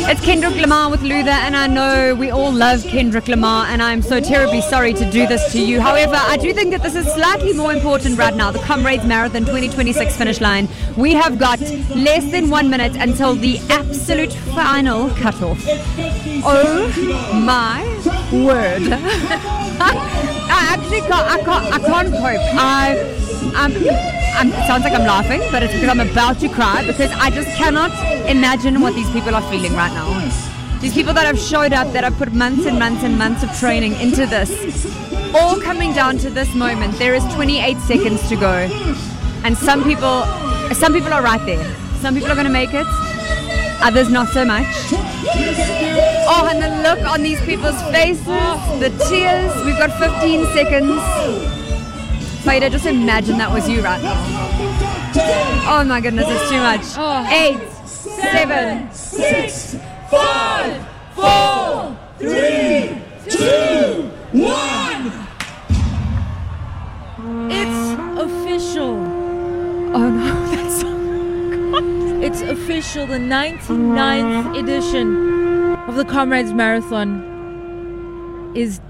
It's Kendrick Lamar with Luther, and I know we all love Kendrick Lamar, and I'm so terribly sorry to do this to you. However, I do think that this is slightly more important right now, the Comrades Marathon 2026 finish line. We have got less than 1 minute until the absolute final cutoff. Oh my word. I can't cope. It sounds like I'm laughing, but it's because I'm about to cry, because I just cannot imagine what these people are feeling right now. These people that have showed up, that have put months and months and months of training into this, all coming down to this moment. There is 28 seconds to go, and some people are right there. Some people are going to make it, others not so much. Oh, and the look on these people's faces, the tears. We've got 15 seconds. Faida, just imagine that was you right now. Oh my goodness, it's too much. 8, 7, 6, 5, 4, 3, 2, 1. It's official. Oh no, that's so... It's official. The 99th edition of the Comrades Marathon is